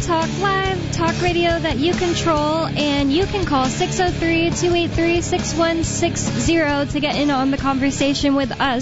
Talk Live, talk radio that you control, and you can call 603-283-6160 to get in on the conversation with us,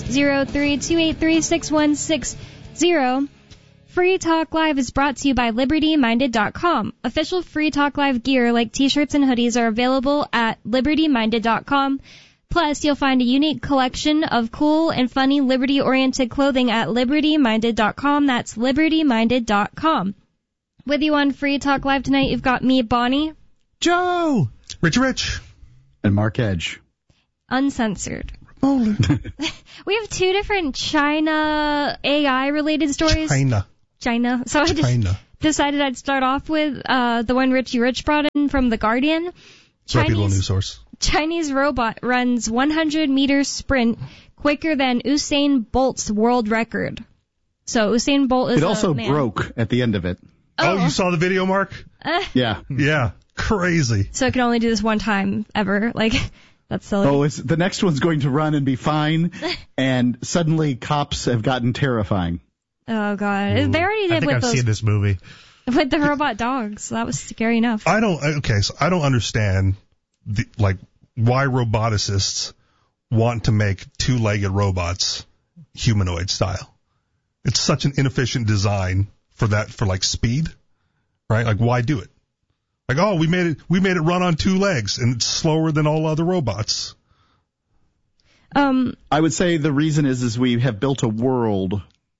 603-283-6160. Free Talk Live is brought to you by LibertyMinded.com. Official Free Talk Live gear like t-shirts and hoodies are available at LibertyMinded.com. Plus, you'll find a unique collection of cool and funny liberty-oriented clothing at LibertyMinded.com. That's LibertyMinded.com. With you on Free Talk Live tonight, you've got me, Bonnie. Joe. Rich. And Mark Edge. Uncensored. We have two different China AI-related stories. China. So I just decided I'd start off with the one Richie Rich brought in from The Guardian. Reputable news source. Chinese robot runs 100-meter sprint quicker than Usain Bolt's world record. So Usain Bolt is It also man. broke at the end of it. Oh, you saw the video, Mark? Yeah. Yeah. Crazy. So it can only do this one time ever. Like, that's silly. Oh, the next one's going to run and be fine, and suddenly cops have gotten terrifying. Oh, God. They already did I've seen this movie. With the robot dogs. So that was scary enough. So I don't understand why roboticists want to make two-legged robots humanoid style. It's such an inefficient design for speed, right? Like, why do it? Like, oh, we made it run on two legs and it's slower than all other robots. I would say the reason is we have built a world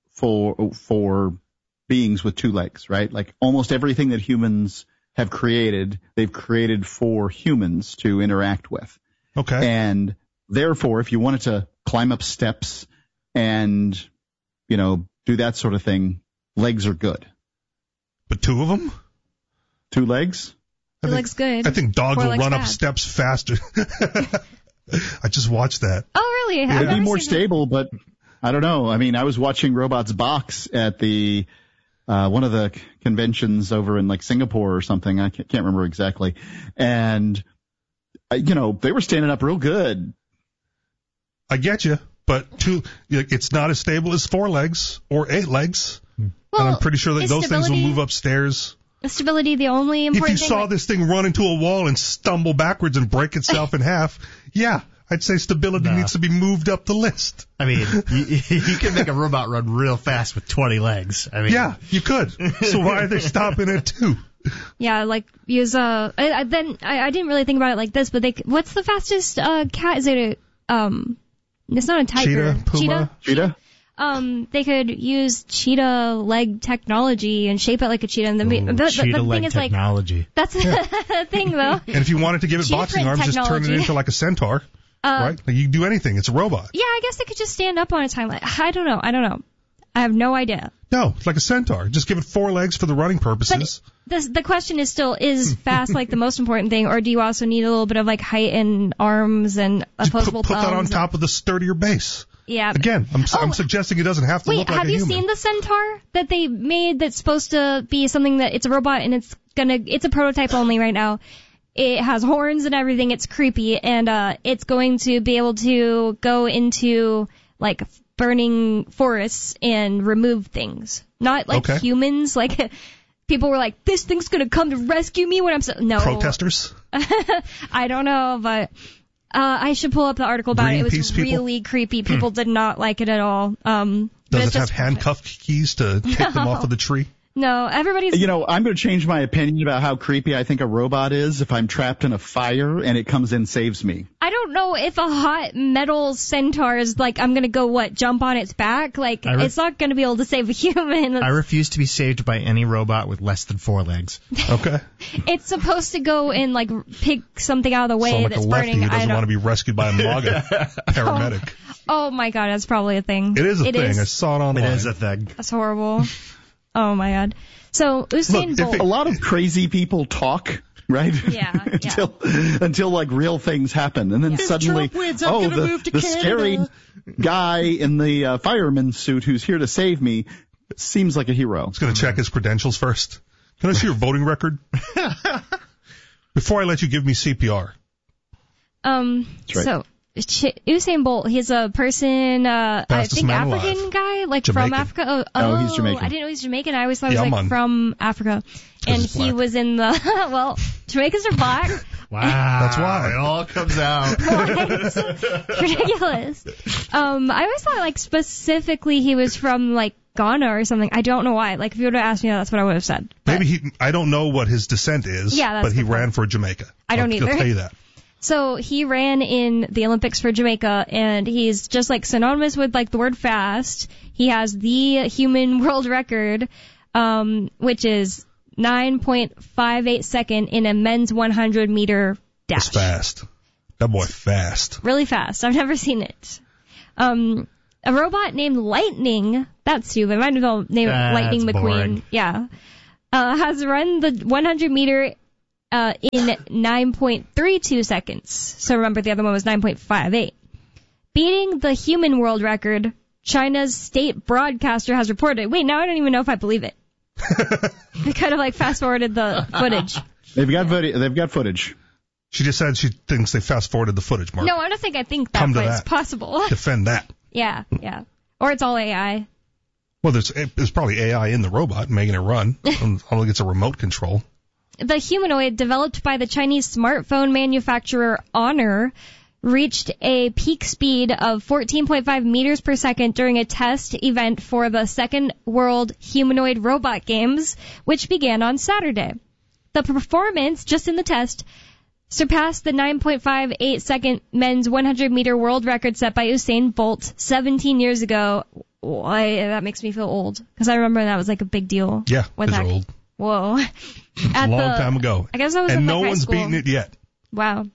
for beings with two legs, right? Like almost everything that humans have created, they've created for humans to interact with. Okay. And therefore, if you wanted to climb up steps and, do that sort of thing, legs are good. But two of them? 2 legs? Two legs good. I think dogs will run bad. up steps faster. I just watched that. Oh, really? It'd be more stable, but I don't know. I mean, I was watching Robots Box at the one of the conventions over in Singapore or something. I can't remember exactly. And, they were standing up real good. I get you, but it's not as stable as 4 legs or 8 legs. Well, and I'm pretty sure that those things will move upstairs. Is stability the only important thing? If you saw this thing run into a wall and stumble backwards and break itself in half, yeah, I'd say stability needs to be moved up the list. I mean, you can make a robot run real fast with 20 legs. I mean, yeah, you could. So why are they stopping at 2? Yeah, use I didn't really think about it like this, but what's the fastest cat? Is it it's not a tiger. Cheetah? They could use cheetah leg technology and shape it like a cheetah. And the thing is technology. That's the thing, though. And if you wanted to give it boxing arms, just turn it into like a centaur, right? You can do anything. It's a robot. Yeah, I guess they could just stand up on its hind leg. I don't know. I have no idea. No, it's like a centaur. Just give it 4 legs for the running purposes. But the question is still, is fast the most important thing, or do you also need a little bit of height and arms and opposable put thumbs? That on top of the sturdier base. Yeah. Again, I'm suggesting it doesn't have to look like a human. Wait, have you seen the centaur that they made that's supposed to be something that it's a robot and it's a prototype only right now. It has horns and everything. It's creepy, and it's going to be able to go into burning forests and remove things. Not humans. People were like, this thing's going to come to rescue me when I'm no. Protesters? I don't know, but I should pull up the article about it. It was really creepy. People did not like it at all. Does it have handcuff keys to take them off of the tree? No, everybody's... I'm going to change my opinion about how creepy I think a robot is if I'm trapped in a fire and it comes in and saves me. I don't know if a hot metal centaur is I'm going to go, jump on its back? It's not going to be able to save a human. I refuse to be saved by any robot with less than 4 legs. Okay. It's supposed to go and, pick something out of the way that's burning. Who doesn't want to be rescued by a MAGA paramedic. Oh, my God, that's probably a thing. It is a thing. I saw it online. It is a thing. That's horrible. Oh, my God. So, Usain Bolt. A lot of crazy people talk, right? Yeah. until real things happen. And then suddenly, the scary guy in the fireman suit who's here to save me seems like a hero. He's going to check his credentials first. Can I see your voting record? Before I let you give me CPR. That's right. So, Usain Bolt, he's a person, I Fastest think man African alive. guy, like Jamaican. from Africa. Oh, he's Jamaican. I didn't know he's Jamaican. I always thought he Yeah, was man. from Africa. And he's he black. was in the, well, Jamaicans are black. Wow. That's why. It all comes out. What? Ridiculous. I always thought like specifically he was from like Ghana or something. I don't know why. Like if you would have asked me that, that's what I would have said. But, Maybe I don't know what his descent is, Yeah, that's but he the point. ran for Jamaica. I don't I'll either. tell you that. So he ran in the Olympics for Jamaica, and he's just like synonymous with like the word fast. He has the human world record, which is 9.58 second in a men's 100 meter dash. It's fast. That boy fast. Really fast. I've never seen it. A robot named Lightning, that's stupid. Might as well name it That's Lightning McQueen. boring. Yeah. Has run the 100 meter in 9.32 seconds. So remember the other one was 9.58. Beating the human world record, China's state broadcaster has reported. Wait, now I don't even know if I believe it. They kind of like fast forwarded the footage. They've got footage. She just said she thinks they fast forwarded the footage, Mark. No, I don't think I think that Come to way is that. possible. Defend that. Yeah. Or it's all AI. Well, there's probably AI in the robot making it run. I don't think it's a remote control. The humanoid, developed by the Chinese smartphone manufacturer Honor, reached a peak speed of 14.5 meters per second during a test event for the Second World Humanoid Robot Games, which began on Saturday. The performance, just in the test, surpassed the 9.58 second men's 100 meter world record set by Usain Bolt 17 years ago. That makes me feel old, because I remember that was like a big deal. Yeah, when it's that, old. Whoa. A long time ago. I guess I was and in no like high one's school. beaten it yet. Wow.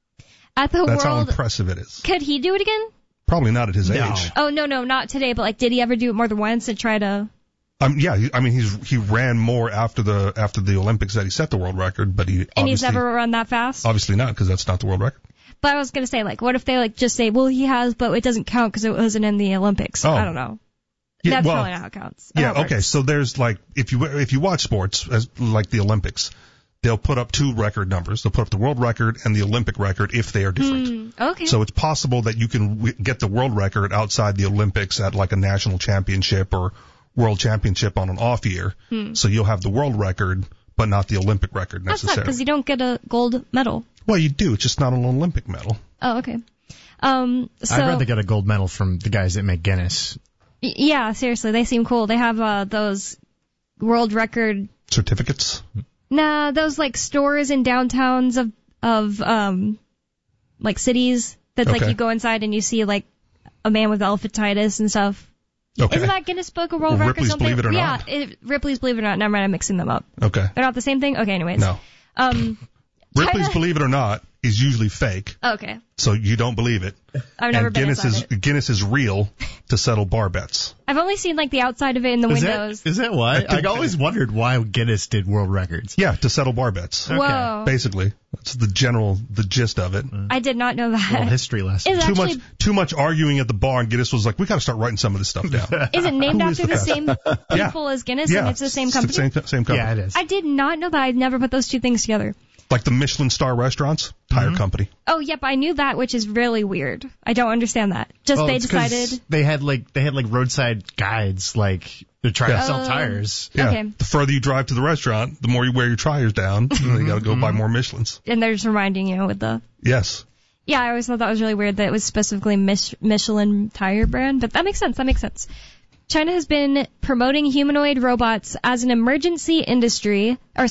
At the That's how world, impressive it is. could he do it again? Probably not at his No. age. Oh, no, not today, but like, did he ever do it more than once and try to? Yeah, I mean, he ran more after the Olympics that he set the world record, but And he's never run that fast? obviously not, because that's not the world record. But I was going to say, like, what if they like just say, well, he has, but it doesn't count because it wasn't in the Olympics. Oh. I don't know. Yeah, That's well, probably not how it counts. Yeah, How it okay. works. So there's like, if you watch sports, as like the Olympics, they'll put up two record numbers. They'll put up the world record and the Olympic record if they are different. Okay. So it's possible that you can get the world record outside the Olympics at like a national championship or world championship on an off year. So you'll have the world record, but not the Olympic record That's not necessarily. because you don't get a gold medal. Well, you do. It's just not an Olympic medal. Oh, okay. I'd rather get a gold medal from the guys that make Guinness. Yeah, seriously, they seem cool. They have those world record. Certificates? Nah, those like stores in downtowns of like cities that like Okay. you go inside and you see like a man with elephantitis and stuff. Okay. Isn't that Guinness Book of World Or Records? Ripley's something? Believe It or yeah, Not. Ripley's Believe It or Not. Never mind, I'm mixing them up. Okay. They're not the same thing? Okay, anyways. No. Ripley's China- Believe It or Not is usually fake, Okay. so you don't believe it. I've never And been Guinness inside it. Guinness is real to settle bar bets. I've only seen like the outside of it in the windows. Is that why? I always wondered why Guinness did world records. Yeah, to settle bar bets. Whoa. Basically, that's the gist of it. I did not know Little that. history lesson. Is it actually Too much arguing at the bar, and Guinness was like, we got to start writing some of this stuff down. is it named Who is after the the same Yeah. people as Guinness Yeah, and it's the same company? Same company. Yeah, it is. I did not know that. I'd never put those two things together. Like the Michelin star restaurants, tire company. Oh, yep, I knew that, which is really weird. I don't understand that. Just they it's 'cause decided. they had like roadside guides, like they're trying to sell tires. Yeah. Okay. The further you drive to the restaurant, the more you wear your tires down. And then you got to go buy more Michelins. And they're just reminding you with the. Yes. Yeah, I always thought that was really weird that it was specifically Michelin tire brand, but that makes sense. China has been promoting humanoid robots as an emerging industry with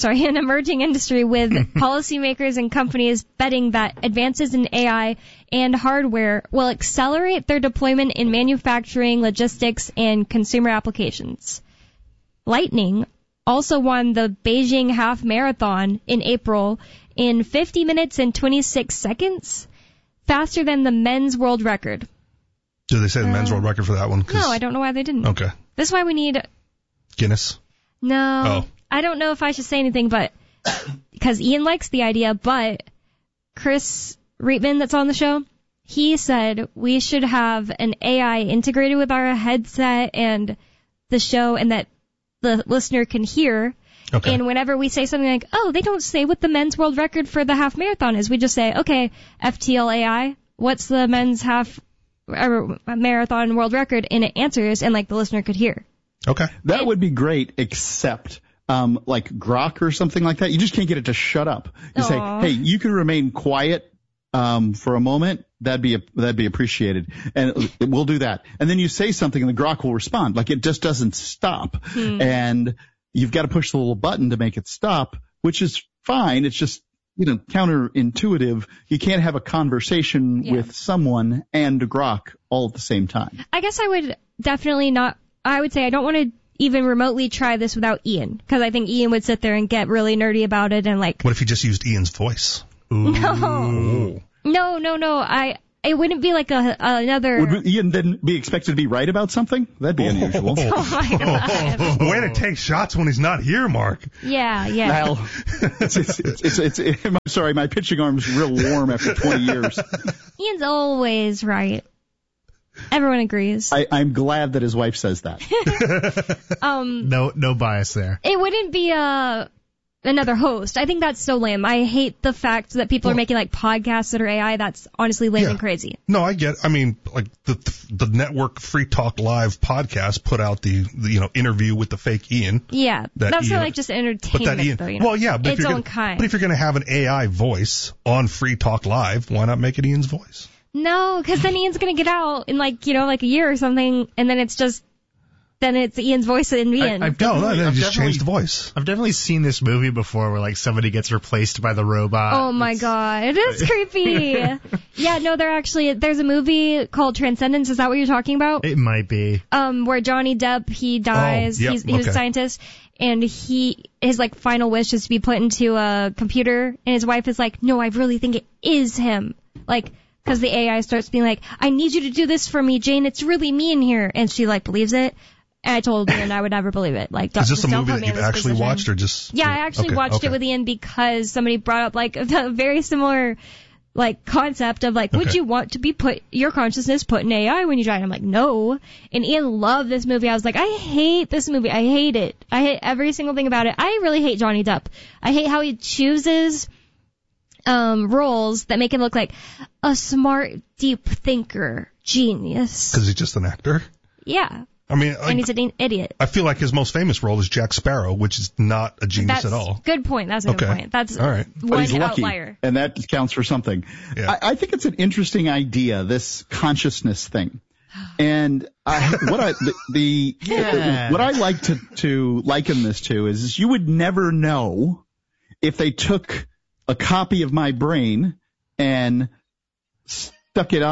policymakers and companies betting that advances in AI and hardware will accelerate their deployment in manufacturing, logistics, and consumer applications. Lightning also won the Beijing Half Marathon in April in 50 minutes and 26 seconds, faster than the men's world record. Do they say the men's world record for that one? 'Cause- No, I don't know why they didn't. Okay. This is why we need. Guinness. No, Oh. I don't know if I should say anything, but because Ian likes the idea, but Chris Reitman, that's on the show, he said we should have an AI integrated with our headset and the show, and that the listener can hear. Okay. And whenever we say something like, "Oh, they don't say what the men's world record for the half marathon is," we just say, "Okay, FTL AI," what's the men's half or marathon world record, and it answers, and like the listener could hear. Okay. That would be great, except like Grok or something like that. You just can't get it to shut up. You say, hey, you can remain quiet for a moment. That'd be appreciated, and we'll do that. And then you say something, and the Grok will respond. Like it just doesn't stop, and you've got to push the little button to make it stop, which is fine. It's just counterintuitive. You can't have a conversation with someone and a Grok all at the same time. I guess I would definitely not. I would say I don't want to even remotely try this without Ian, because I think Ian would sit there and get really nerdy about it and like. What if you just used Ian's voice? No. It wouldn't be like another. Would Ian then be expected to be right about something? That'd be unusual. Oh my God. Way to take shots when he's not here, Mark. Yeah. Well, I'm sorry, my pitching arm's real warm after 20 years. Ian's always right. Everyone agrees. I'm glad that his wife says that. No bias there. It wouldn't be another host. I think that's so lame. I hate the fact that people are making like podcasts that are AI. That's honestly lame and crazy. No, I get. I mean, like the network Free Talk Live podcast put out the interview with the fake Ian. Yeah, that's not like just entertainment, though. Well, yeah, but its own kind. But if you're going to have an AI voice on Free Talk Live, why not make it Ian's voice? No, because then Ian's going to get out in like a year or something, and then it's Ian's voice in Ian. I've just changed the voice. I've definitely seen this movie before where like somebody gets replaced by the robot. Oh my God, it is creepy. Yeah, no, there's a movie called Transcendence. Is that what you're talking about? It might be. Where Johnny Depp, he dies. He was a scientist, and his like final wish is to be put into a computer, and his wife is like, no, I really think it is him. Like, because the AI starts being like, I need you to do this for me, Jane. It's really me in here. And she like believes it. And I told Ian I would never believe it. Like, is this a movie that you've actually watched or just? Yeah, I actually watched it with Ian because somebody brought up like a very similar like concept of like, would you want to be your consciousness put in AI when you die? And I'm like, no. And Ian loved this movie. I was like, I hate this movie. I hate it. I hate every single thing about it. I really hate Johnny Depp. I hate how he chooses roles that make him look like a smart, deep thinker, genius. Because he's just an actor? Yeah. I mean, and he's an idiot. I feel like his most famous role is Jack Sparrow, which is not a genius at all. Good point. That's a good point. That's all right. But he's lucky, outlier. and that counts for something. Yeah. I think it's an interesting idea, this consciousness thing. And what I like to liken this to is you would never know if they took a copy of my brain and stuck it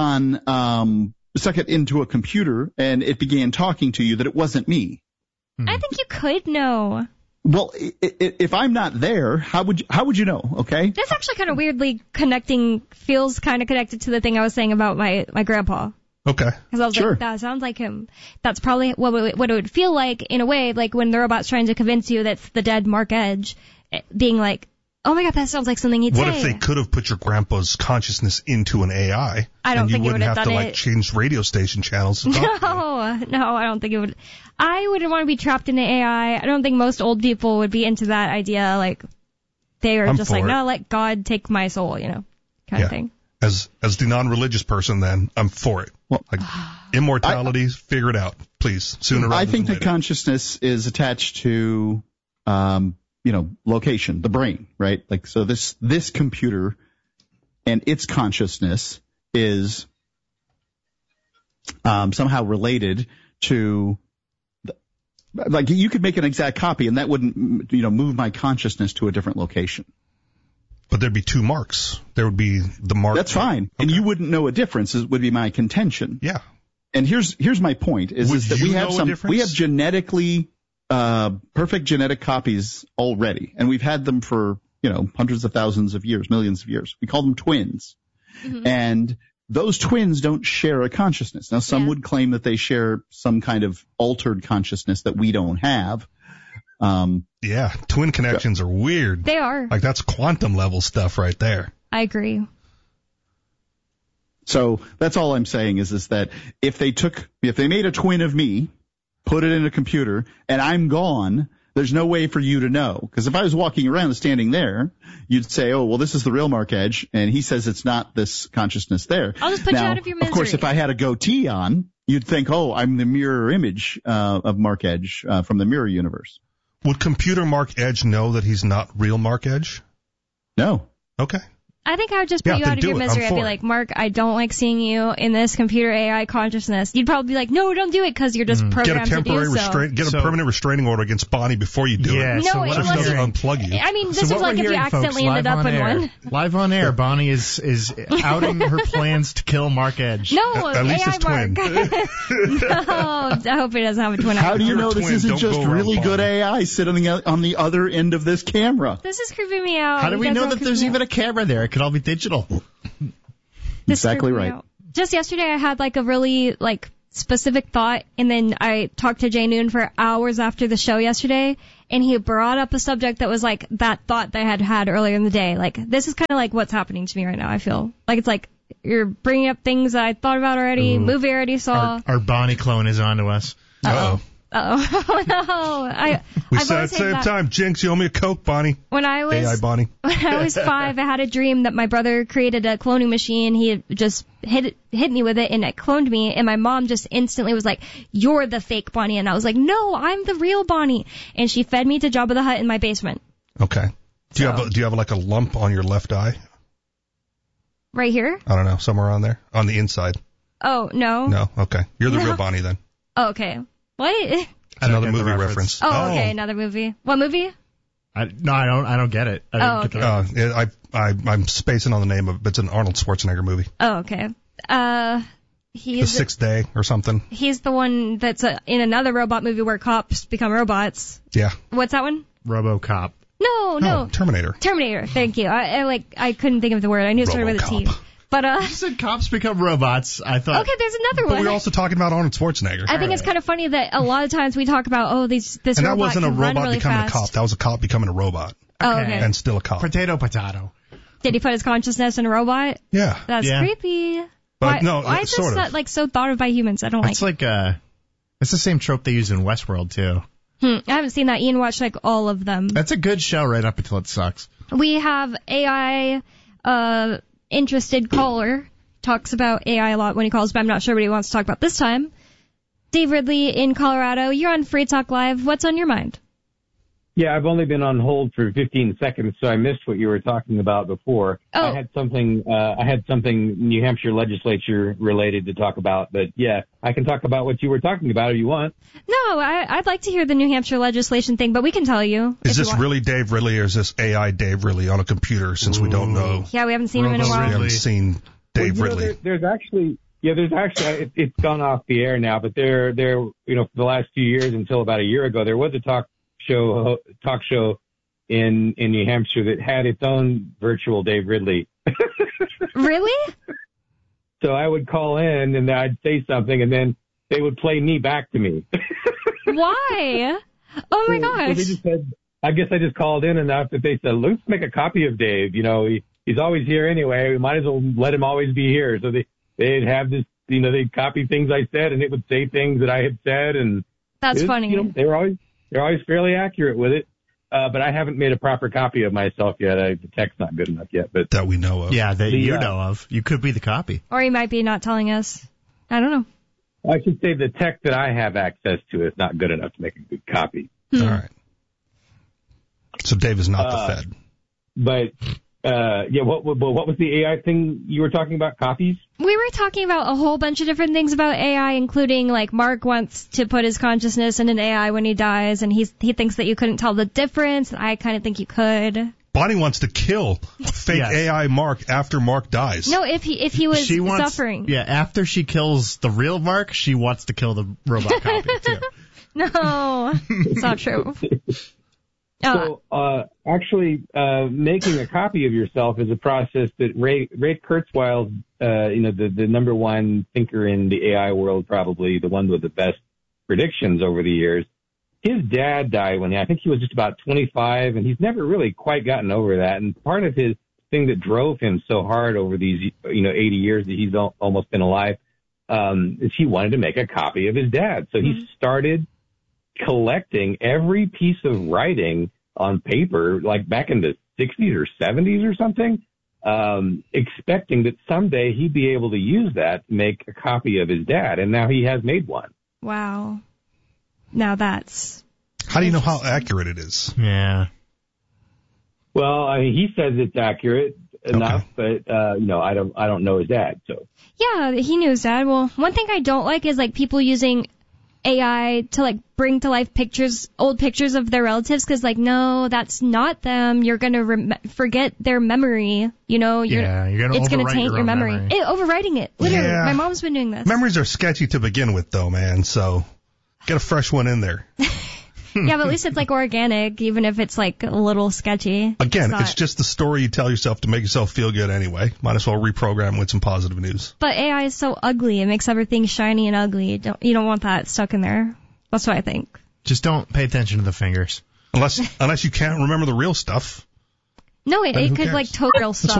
into a computer and it began talking to you, that it wasn't me. I think you could know. Well, if I'm not there, how would you know? Okay. That's actually kind of weirdly feels kind of connected to the thing I was saying about my grandpa. Okay. Because I was like, that sounds like him. That's probably what it would feel like in a way, like when the robot's trying to convince you that's the dead Mark Edge, being like, oh my God, that sounds like something he'd say. What if they could have put your grandpa's consciousness into an AI? I don't think it would have done it. And you wouldn't have to change radio station channels. No, I don't think it would. I wouldn't want to be trapped in an AI. I don't think most old people would be into that idea. Like, they are just like, no, let God take my soul, kind of thing. As the non-religious person, then, I'm for it. Well, like, immortality, figure it out, please, sooner rather than later. I think that consciousness is attached to, location, the brain, right? Like, so this computer and its consciousness is somehow related to, like, you could make an exact copy and that wouldn't, move my consciousness to a different location. But there'd be two marks. There would be the mark. That's fine. Okay. And you wouldn't know a difference, would be my contention. Yeah. And here's my point is that we have genetically perfect genetic copies already, and we've had them for hundreds of thousands of years, millions of years. We call them twins, and those twins don't share a consciousness. Now, some would claim that they share some kind of altered consciousness that we don't have. Twin connections are weird. They are. Like, that's quantum level stuff right there. I agree. So that's all I'm saying is that if they made a twin of me, put it in a computer, and I'm gone, There's no way for you to know. Because if I was walking around and standing there, you'd say, oh, well, this is the real Mark Edge, and he says it's not this consciousness there. I'll just put you out of your misery. Of course, if I had a goatee on, you'd think, oh, I'm the mirror image of Mark Edge from the mirror universe. Would computer Mark Edge know that he's not real Mark Edge? No. Okay. I think I would just put you out of your misery. I'd be like, Mark, I don't like seeing you in this computer AI consciousness. You'd probably be like, no, don't do it because you're just programmed to do so. Get a permanent restraining order against Bonnie before you do it. No, so it wasn't. Unplug you. I mean, this is like if you accidentally ended up in one. Live on air, Bonnie is outing her plans to kill Mark Edge. No, at least his twin. No, I hope he doesn't have a twin. How do you know this isn't just really good AI sitting on the other end of this camera? This is creeping me out. How do we know that there's even a camera there? It could all be digital. Exactly right. Just yesterday I had like a really specific thought, and then I talked to Jay Noon for hours after the show yesterday, and he brought up a subject that was like that thought that I had had earlier in the day. Like, this is kind of like what's happening to me right now. I feel like it's like you're bringing up things I thought about already, movie I already saw. Our Bonnie clone is on to us. Uh-oh. Oh, no. We said at the same time, Jinx, you owe me a Coke, Bonnie. When I was 5, I had a dream that my brother created a cloning machine. He had just hit me with it, and it cloned me. And my mom just instantly was like, you're the fake Bonnie. And I was like, no, I'm the real Bonnie. And she fed me to Jabba the Hutt in my basement. Okay. Do you have like a lump on your left eye? Right here? I don't know, somewhere on there? On the inside? Oh, no. No? Okay. You're the real Bonnie then. Oh, okay. What? Another movie reference. Oh, okay, another movie. What movie? I don't get it. I'm spacing on the name of it. It's an Arnold Schwarzenegger movie. Oh, okay. He's The Sixth Day or something. He's the one that's in another robot movie where cops become robots. Yeah. What's that one? RoboCop. No. Terminator. Thank you. I couldn't think of the word. I knew it started with a T. But you said cops become robots. I thought. Okay, there's another one. But we're also talking about Arnold Schwarzenegger. I think it's kind of funny that a lot of times we talk about this and that robot wasn't a can run robot really becoming fast. a cop. That was a cop becoming a robot. Oh, okay. And still a cop. Potato. Did he put his consciousness in a robot? Yeah. That's creepy. But why is this not so thought of by humans? I don't like. It's like it's the same trope they use in Westworld too. I haven't seen that. Ian watched all of them. That's a good show right up until it sucks. We have AI interested caller. Talks about AI a lot when he calls, but I'm not sure what he wants to talk about this time. Dave Ridley in Colorado. You're on Free Talk Live. What's on your mind? Yeah, I've only been on hold for 15 seconds, so I missed what you were talking about before. Oh. I had something New Hampshire legislature related to talk about, but yeah, I can talk about what you were talking about if you want. No, I'd like to hear the New Hampshire legislation thing, but we can tell you. Is this really Dave Ridley, or is this AI Dave Ridley on a computer, since we don't know? Yeah, we haven't seen him in a while. We haven't seen Dave Ridley. There's actually it's gone off the air now, but there for the last few years until about a year ago, there was a talk show in New Hampshire that had its own virtual Dave Ridley. Really? So I would call in and I'd say something, and then they would play me back to me. Why? Oh my gosh! So they just said, I guess I just called in enough that they said, let's make a copy of Dave. He's always here anyway. We might as well let him always be here. So they'd have this, they'd copy things I said, and it would say things that I had said, and that's funny. They're always fairly accurate with it. But I haven't made a proper copy of myself yet. The tech's not good enough yet. But that we know of. Yeah, that you know of. You could be the copy. Or he might be not telling us. I don't know. I should say the tech that I have access to is not good enough to make a good copy. All right. So Dave is not the Fed. But what was the AI thing you were talking about? Copies? We were talking about a whole bunch of different things about AI, including Mark wants to put his consciousness in an AI when he dies, and he thinks that you couldn't tell the difference. I kind of think you could. Bonnie wants to kill fake AI Mark after Mark dies. No, if he was suffering. Yeah, after she kills the real Mark, she wants to kill the robot copy too. No, it's not true. So, actually, making a copy of yourself is a process that Ray Kurzweil, the number one thinker in the AI world, probably the one with the best predictions over the years. His dad died when I think he was just about 25, and he's never really quite gotten over that. And part of his thing that drove him so hard over these, 80 years that he's almost been alive, is he wanted to make a copy of his dad. So he started collecting every piece of writing on paper, like back in the 60s or 70s or something, expecting that someday he'd be able to use that to make a copy of his dad, and now he has made one. Wow. Now that's... How do you know how accurate it is? Yeah. Well, I mean, he says it's accurate enough, but I don't know his dad, so. Yeah, he knew his dad. Well, one thing I don't like is like people using AI to like bring to life old pictures of their relatives, because like, no, that's not them. You're gonna forget their memory. You're gonna it's gonna taint your memory. Overwriting it. Literally, Yeah. my mom's been doing this. Memories are sketchy to begin with, though, man. So get a fresh one in there. Yeah, but at least it's like organic, even if it's like a little sketchy. Again, it's just the story you tell yourself to make yourself feel good anyway. Might as well reprogram with some positive news. But AI is so ugly. It makes everything shiny and ugly. You don't want that stuck in there. That's what I think. Just don't pay attention to the fingers. Unless you can't remember the real stuff. No, it who could cares? like total real stuff.